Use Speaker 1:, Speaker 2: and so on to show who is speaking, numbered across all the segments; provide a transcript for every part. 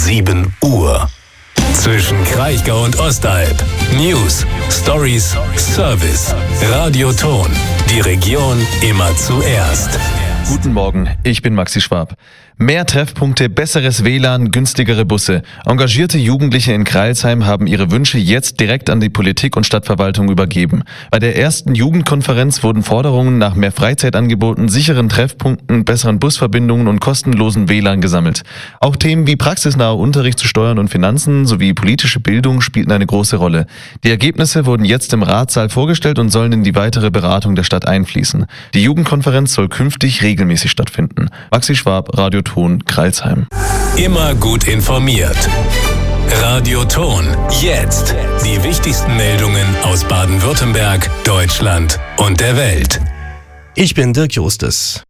Speaker 1: 7 Uhr. Zwischen Kraichgau und Ostalb. News, Stories, Service. Radioton. Die Region immer zuerst.
Speaker 2: Guten Morgen, ich bin Maxi Schwab. Mehr Treffpunkte, besseres WLAN, günstigere Busse. Engagierte Jugendliche in Crailsheim haben ihre Wünsche jetzt direkt an die Politik und Stadtverwaltung übergeben. Bei der ersten Jugendkonferenz wurden Forderungen nach mehr Freizeitangeboten, sicheren Treffpunkten, besseren Busverbindungen und kostenlosen WLAN gesammelt. Auch Themen wie praxisnaher Unterricht zu Steuern und Finanzen sowie politische Bildung spielten eine große Rolle. Die Ergebnisse wurden jetzt im Ratssaal vorgestellt und sollen in die weitere Beratung der Stadt einfließen. Die Jugendkonferenz soll künftig regelmäßig stattfinden. Maxi Schwab, Radioton, Crailsheim.
Speaker 1: Immer gut informiert. Radioton. Jetzt. Die wichtigsten Meldungen aus Baden-Württemberg, Deutschland und der Welt.
Speaker 3: Ich bin Dirk Justus.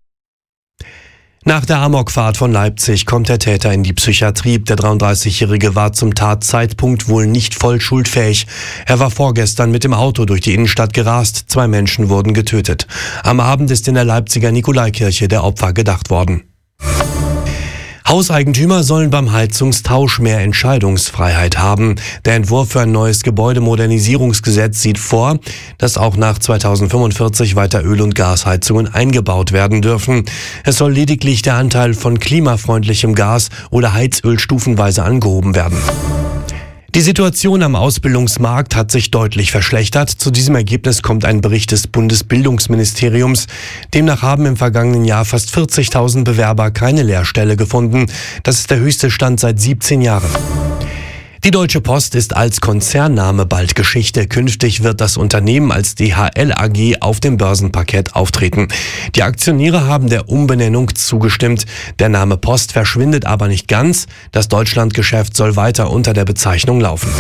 Speaker 3: Nach der Amokfahrt von Leipzig kommt der Täter in die Psychiatrie. Der 33-Jährige war zum Tatzeitpunkt wohl nicht voll schuldfähig. Er war vorgestern mit dem Auto durch die Innenstadt gerast. 2 Menschen wurden getötet. Am Abend ist in der Leipziger Nikolaikirche der Opfer gedacht worden. Hauseigentümer sollen beim Heizungstausch mehr Entscheidungsfreiheit haben. Der Entwurf für ein neues Gebäudemodernisierungsgesetz sieht vor, dass auch nach 2045 weiter Öl- und Gasheizungen eingebaut werden dürfen. Es soll lediglich der Anteil von klimafreundlichem Gas oder Heizöl stufenweise angehoben werden. Die Situation am Ausbildungsmarkt hat sich deutlich verschlechtert. Zu diesem Ergebnis kommt ein Bericht des Bundesbildungsministeriums. Demnach haben im vergangenen Jahr fast 40.000 Bewerber keine Lehrstelle gefunden. Das ist der höchste Stand seit 17 Jahren. Die Deutsche Post ist als Konzernname bald Geschichte. Künftig wird das Unternehmen als DHL AG auf dem Börsenparkett auftreten. Die Aktionäre haben der Umbenennung zugestimmt. Der Name Post verschwindet aber nicht ganz. Das Deutschlandgeschäft soll weiter unter der Bezeichnung laufen.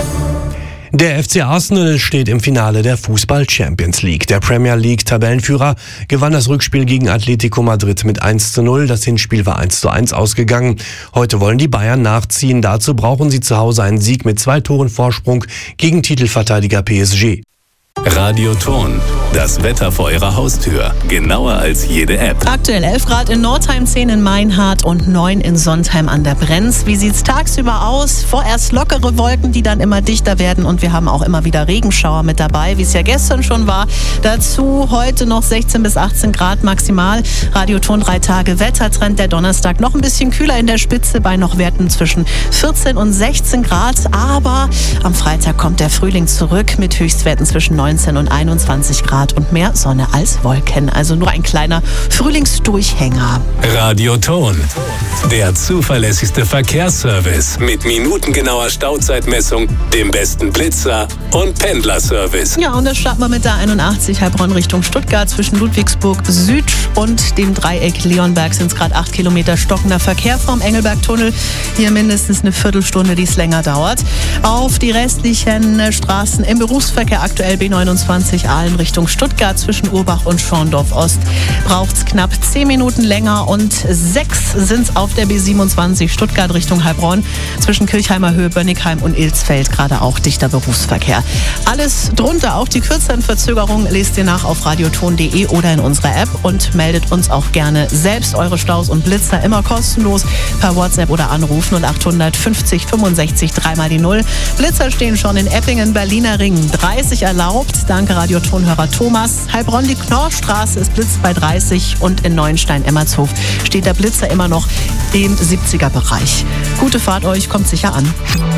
Speaker 3: Der FC Arsenal steht im Finale der Fußball-Champions League. Der Premier League-Tabellenführer gewann das Rückspiel gegen Atletico Madrid mit 1:0. Das Hinspiel war 1:1 ausgegangen. Heute wollen die Bayern nachziehen. Dazu brauchen sie zu Hause einen Sieg mit 2 Toren Vorsprung gegen Titelverteidiger PSG.
Speaker 1: Radioton. Das Wetter vor Ihrer Haustür. Genauer als jede App.
Speaker 4: Aktuell 11 Grad in Nordheim, 10 in Meinhardt und 9 in Sontheim an der Brenz. Wie sieht's tagsüber aus? Vorerst lockere Wolken, die dann immer dichter werden, und wir haben auch immer wieder Regenschauer mit dabei, wie es ja gestern schon war. Dazu heute noch 16 bis 18 Grad maximal. Radioton 3 Tage Wettertrend. Der Donnerstag noch ein bisschen kühler in der Spitze bei noch Werten zwischen 14 und 16 Grad. Aber am Freitag kommt der Frühling zurück mit Höchstwerten zwischen 19 und 21 Grad und mehr Sonne als Wolken. Also nur ein kleiner Frühlingsdurchhänger.
Speaker 1: Radioton. Der zuverlässigste Verkehrsservice mit minutengenauer Stauzeitmessung, dem besten Blitzer und Pendlerservice.
Speaker 4: Ja, und das starten wir mit der 81 Heilbronn Richtung Stuttgart. Zwischen Ludwigsburg Süd und dem Dreieck Leonberg sind es gerade 8 Kilometer stockender Verkehr vom Engelbergtunnel. Hier mindestens eine Viertelstunde, die es länger dauert. Auf die restlichen Straßen im Berufsverkehr aktuell B29 Aalen Richtung Stuttgart zwischen Urbach und Schorndorf Ost braucht es knapp 10 Minuten länger, und 6 sind es auf der B27 Stuttgart Richtung Heilbronn zwischen Kirchheimer Höhe, Bönnigheim und Ilsfeld, gerade auch dichter Berufsverkehr. Alles drunter, auch die kürzeren Verzögerungen, lest ihr nach auf radioton.de oder in unserer App und meldet uns auch gerne selbst eure Staus und Blitzer immer kostenlos per WhatsApp oder anrufen, und 850 65 3 die 0. Blitzer stehen schon in Eppingen, Berliner Ring 30 erlaubt. Danke Radiotonhörer Thomas. Heilbronn, die Knorrstraße ist blitzt bei 30 und in Neuenstein-Emmertshof steht der Blitzer immer noch im 70er-Bereich. Gute Fahrt euch, kommt sicher an.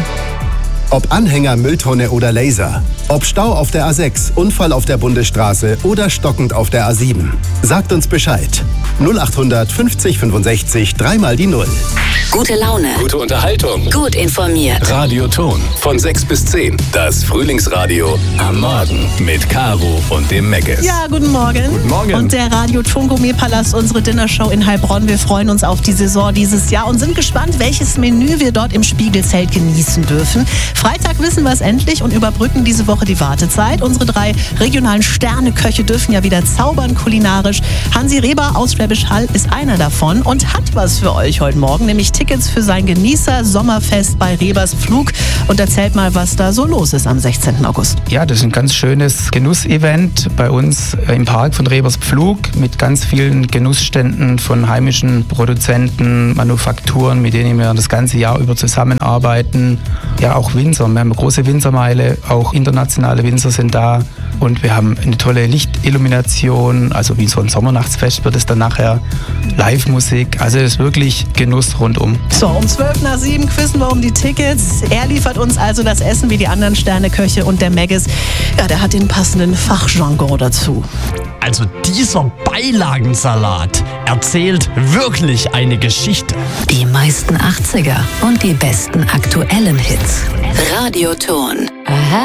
Speaker 5: Ob Anhänger, Mülltonne oder Laser. Ob Stau auf der A6, Unfall auf der Bundesstraße oder stockend auf der A7. Sagt uns Bescheid. 0800 50 65 3 die 0.
Speaker 6: Gute Laune.
Speaker 1: Gute Unterhaltung.
Speaker 6: Gut informiert.
Speaker 1: Radioton. Von 6 bis 10. Das Frühlingsradio am Morgen mit Caro und dem Meckes.
Speaker 4: Ja, guten Morgen.
Speaker 2: Guten Morgen.
Speaker 4: Und der Radioton Gourmetpalast, unsere Dinnershow in Heilbronn. Wir freuen uns auf die Saison dieses Jahr und sind gespannt, welches Menü wir dort im Spiegelzelt genießen dürfen. Freitag wissen wir es endlich und überbrücken diese Woche die Wartezeit. Unsere 3 regionalen Sterneköche dürfen ja wieder zaubern kulinarisch. Hansi Reber aus Schwäbisch Hall ist einer davon und hat was für euch heute Morgen, nämlich Tickets für sein Genießer-Sommerfest bei Rebers Pflug. Und erzählt mal, was da so los ist am 16. August.
Speaker 7: Ja, das ist ein ganz schönes Genussevent bei uns im Park von Rebers Pflug mit ganz vielen Genussständen von heimischen Produzenten, Manufakturen, mit denen wir das ganze Jahr über zusammenarbeiten. Ja, auch Winzer. Wir haben eine große Winzermeile, auch internationale Winzer sind da. Und wir haben eine tolle Lichtillumination, also wie so ein Sommernachtsfest wird es dann nachher. Live-Musik, also es ist wirklich Genuss rundum.
Speaker 4: So, um 6:12 quizzen wir um die Tickets. Er liefert uns also das Essen wie die anderen Sterneköche und der Meggis, ja, der hat den passenden Fachjargon dazu.
Speaker 8: Also dieser Beilagensalat erzählt wirklich eine Geschichte.
Speaker 6: Die meisten 80er und die besten aktuellen Hits. Radioton. Aha.